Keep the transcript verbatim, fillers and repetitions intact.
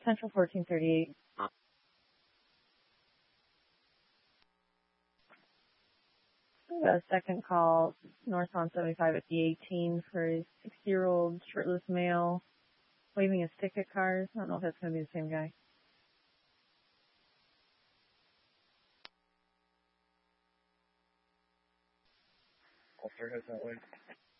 Central fourteen thirty-eight. A second call, north on seventy-five at D eighteen for a sixty-year-old shirtless male waving his stick at cars. I don't know if that's going to be the same guy. Officer heads that way.